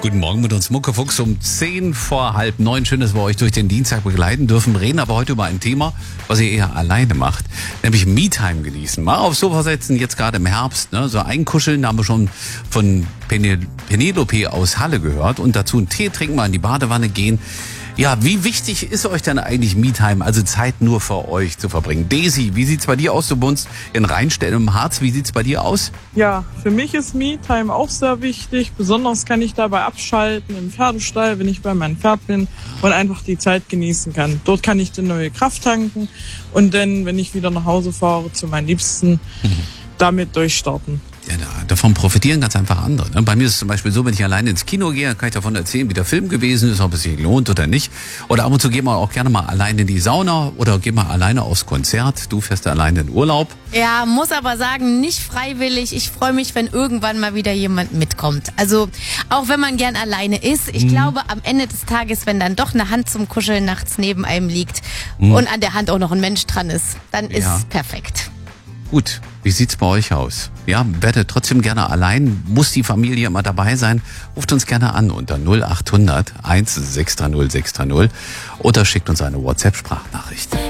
Guten Morgen mit uns Muckefuchs um 8:10. Schön, dass wir euch durch den Dienstag begleiten dürfen. Wir reden aber heute über ein Thema, was ihr eher alleine macht, nämlich Me-Time genießen. Mal aufs Sofa setzen, jetzt gerade im Herbst, ne? So einkuscheln, haben wir schon von Penelope aus Halle gehört. Und dazu einen Tee trinken, mal in die Badewanne gehen. Ja, wie wichtig ist euch denn eigentlich Me-Time, also Zeit nur für euch zu verbringen? Daisy, wie sieht's bei dir aus? Du wohnst in Rheinstetten im Harz. Wie sieht's bei dir aus? Ja, für mich ist Me-Time auch sehr wichtig. Besonders kann ich dabei abschalten im Pferdestall, wenn ich bei meinem Pferd bin und einfach die Zeit genießen kann. Dort kann ich dann neue Kraft tanken und dann, wenn ich wieder nach Hause fahre, zu meinen Liebsten, damit durchstarten. Ja, davon profitieren ganz einfach andere. Ne? Bei mir ist es zum Beispiel so, wenn ich alleine ins Kino gehe, kann ich davon erzählen, wie der Film gewesen ist, ob es sich lohnt oder nicht. Oder ab und zu gehen wir auch gerne mal alleine in die Sauna oder gehen wir alleine aufs Konzert. Du fährst alleine in Urlaub. Ja, muss aber sagen, nicht freiwillig. Ich freue mich, wenn irgendwann mal wieder jemand mitkommt. Also auch wenn man gern alleine ist. Ich glaube, am Ende des Tages, wenn dann doch eine Hand zum Kuscheln nachts neben einem liegt und an der Hand auch noch ein Mensch dran ist, dann ist es perfekt. Gut, wie sieht's bei euch aus? Ja, werdet trotzdem gerne allein. Muss die Familie immer dabei sein? Ruft uns gerne an unter 0800 1630 630 oder schickt uns eine WhatsApp-Sprachnachricht.